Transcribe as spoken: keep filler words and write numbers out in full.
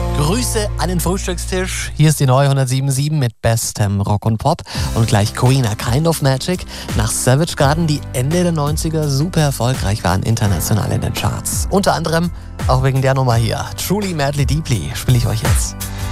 Grüße an den Frühstückstisch. Hier ist die neue hundertsieben Komma sieben mit bestem Rock und Pop. Und gleich Queen, A Kind of Magic. Nach Savage Garden, die Ende der neunziger super erfolgreich waren international in den Charts. Unter anderem auch wegen der Nummer hier. Truly Madly Deeply spiele ich euch jetzt.